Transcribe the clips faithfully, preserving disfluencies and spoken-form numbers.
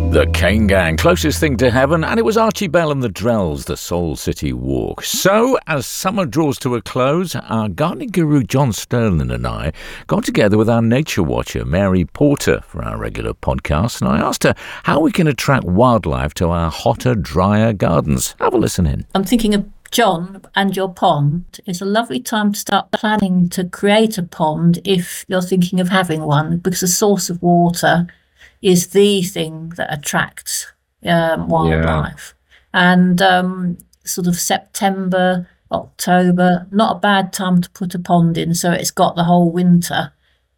The Kane Gang, closest thing to heaven, and it was Archie Bell and the Drells, the Soul City Walk. So, as summer draws to a close, our gardening guru John Sterling and I got together with our nature watcher Mary Porter for our regular podcast, and I asked her how we can attract wildlife to our hotter, drier gardens. Have a listen in. I'm thinking of John and your pond. It's a lovely time to start planning to create a pond if you're thinking of having one, because the source of water is the thing that attracts um, wildlife. Yeah. And um, sort of September, October, not a bad time to put a pond in, so it's got the whole winter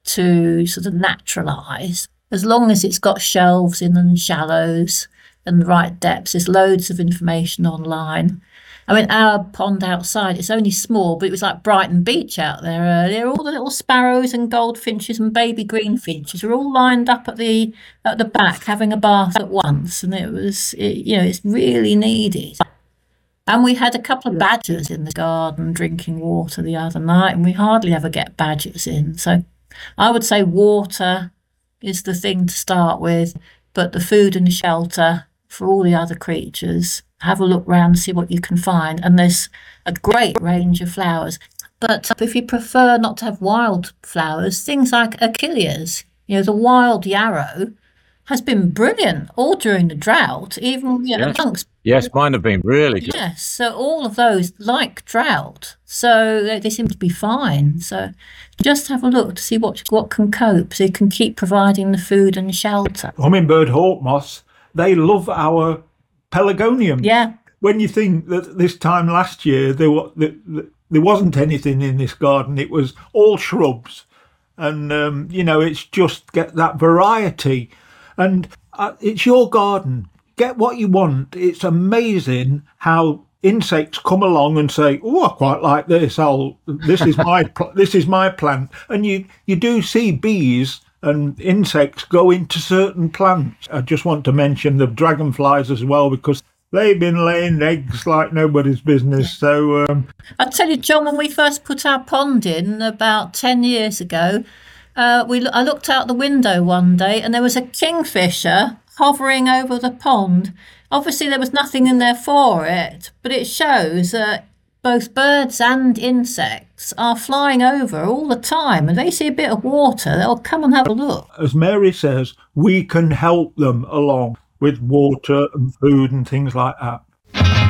to sort of naturalise. As long as it's got shelves in and shallows and the right depths, there's loads of information online. I mean, our pond outside, it's only small, but it was like Brighton Beach out there earlier. All the little sparrows and goldfinches and baby greenfinches were all lined up at the at the back having a bath at once. And it was, it, you know, it's really needed. And we had a couple of badgers in the garden drinking water the other night, and we hardly ever get badgers in. So I would say water is the thing to start with, but the food and shelter for all the other creatures. Have a look round, see what you can find. And there's a great range of flowers. But if you prefer not to have wild flowers, things like Achilles, you know, the wild yarrow has been brilliant all during the drought, even, you know, yes. amongst... Yes, mine have been really good. Yes, so all of those like drought. So they, they seem to be fine. So just have a look to see what, what can cope, so you can keep providing the food and shelter. Hummingbird hawk moths, they love our pelargonium. Yeah. When you think that this time last year there was there wasn't anything in this garden, it was all shrubs, and um, you know, it's just get that variety, and uh, it's your garden. Get what you want. It's amazing how insects come along and say, "Oh, I quite like this. I'll this is my pl- this is my plant," and you you do see bees and insects go into certain plants. I just want to mention the dragonflies as well, because they've been laying eggs like nobody's business. So um... I'll tell you, John, when we first put our pond in about ten years ago, uh, we I looked out the window one day and there was a kingfisher hovering over the pond. Obviously there was nothing in there for it, but it shows that both birds and insects are flying over all the time, and they see a bit of water, they'll come and have a look. As Mary says, we can help them along with water and food and things like that.